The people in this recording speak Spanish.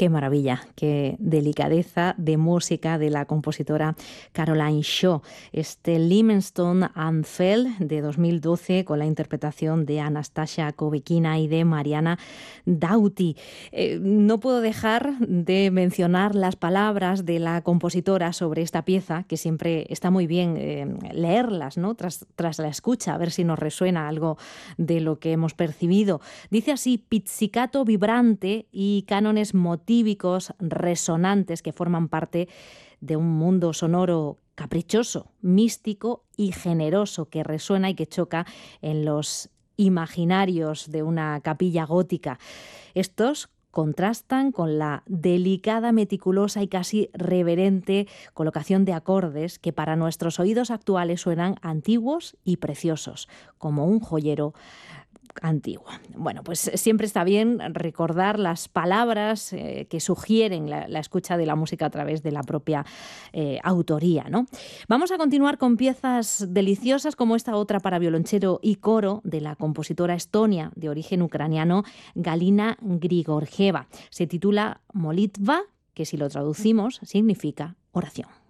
Qué maravilla, qué delicadeza de música de la compositora Caroline Shaw. Este Leamington and Fell de 2012 con la interpretación de Anastasia Kobeckina y de Mariana Dauti. No puedo dejar de mencionar las palabras de la compositora sobre esta pieza, que siempre está muy bien leerlas, ¿no? Tras la escucha, a ver si nos resuena algo de lo que hemos percibido. Dice así: pizzicato vibrante y cánones motívicos resonantes que forman parte de un mundo sonoro caprichoso, místico y generoso que resuena y que choca en los imaginarios de una capilla gótica. Estos contrastan con la delicada, meticulosa y casi reverente colocación de acordes que para nuestros oídos actuales suenan antiguos y preciosos, como un joyero antiguo. Bueno, pues siempre está bien recordar las palabras que sugieren la escucha de la música a través de la propia autoría, ¿no? Vamos a continuar con piezas deliciosas como esta otra para violonchelo y coro de la compositora estonia de origen ucraniano Galina Grigorjeva. Se titula Molitva, que si lo traducimos significa oración.